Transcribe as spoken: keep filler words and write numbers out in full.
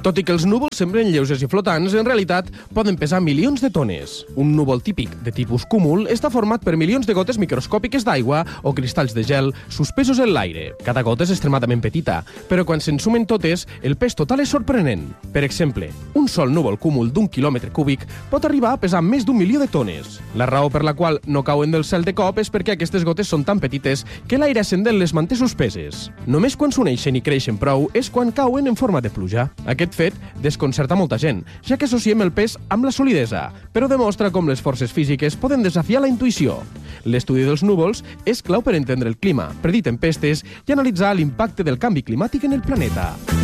Tot i que els núvols semblen lleugers i flotants, en realitat poden pesar milions de tones. Un núvol típic de tipus cúmul està format per milions de gotes microscòpiques d'aigua o cristalls de gel suspesos en l'aire. Cada gota és extremadament petita, però quan se'n sumen totes, el pes total és sorprenent. Per exemple, un sol núvol cúmul d'un quilòmetre cúbic pot arribar a pesar més d'un milió de tones. La raó per la qual no cauen del cel de cop és perquè aquestes gotes són tan petites que l'aire ascendent les manté suspeses. Només quan s'uneixen i creixen prou és quan cauen en forma de pluja. Aquest fet desconcerta molta gent, ja que associem el pes amb la solidesa, però demostra com les forces físiques poden desafiar la intuïció. L'estudi dels núvols és clau per entendre el clima, predir tempestes i analitzar l'impacte del canvi climàtic en el planeta.